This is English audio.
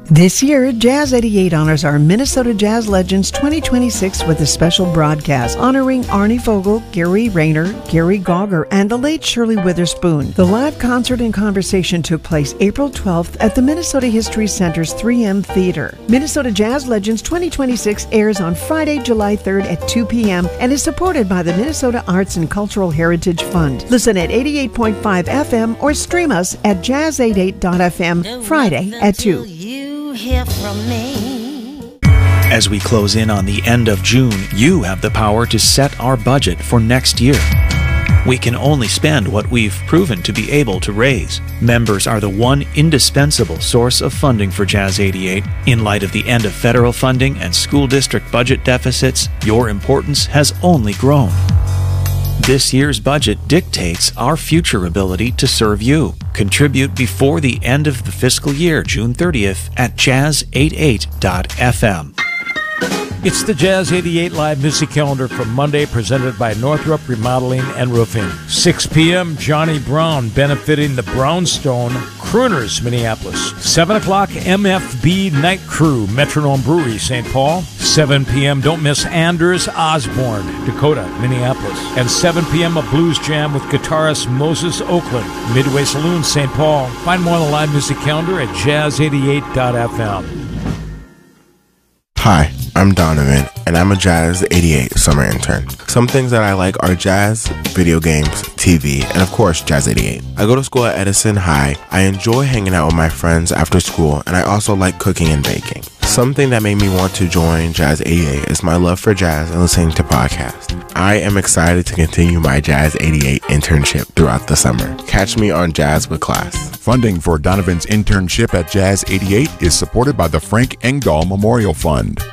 This year, Jazz 88 honors our Minnesota Jazz Legends 2026 with a special broadcast honoring Arnie Vogel, Gary Rayner, Gary Gauger, and the late Shirley Witherspoon. The live concert and conversation took place April 12th at the Minnesota History Center's 3M Theater. Minnesota Jazz Legends 2026 airs on Friday, July 3rd at 2 p.m. and is supported by the Minnesota Arts and Cultural Heritage Fund. Listen at 88.5 FM or stream us at jazz88.fm Friday at 2. Hear from me. As we close in on the end of June, you have the power to set our budget for next year. We can only spend what we've proven to be able to raise. Members are the one indispensable source of funding for Jazz 88. In light of the end of federal funding and school district budget deficits, your importance has only grown. This year's budget dictates our future ability to serve you. Contribute before the end of the fiscal year, June 30th, at jazz88.fm. It's the Jazz 88 Live Music Calendar for Monday, presented by Northrop Remodeling and Roofing. 6 p.m., Johnny Brown, benefiting the Brownstone Crooners, Minneapolis. 7 o'clock, MFB Night Crew, Metronome Brewery, St. Paul. 7 p.m., don't miss Anders Osborne, Dakota, Minneapolis. And 7 p.m., a blues jam with guitarist Moses Oakland, Midway Saloon, St. Paul. Find more on the Live Music Calendar at jazz88.fm. Hi, I'm Donovan, and I'm a Jazz 88 summer intern. Some things that I like are jazz, video games, TV, and of course, Jazz 88. I go to school at Edison High. I enjoy hanging out with my friends after school, and I also like cooking and baking. Something that made me want to join Jazz 88 is my love for jazz and listening to podcasts. I am excited to continue my Jazz 88 internship throughout the summer. Catch me on Jazz with Class. Funding for Donovan's internship at Jazz 88 is supported by the Frank Engdahl Memorial Fund.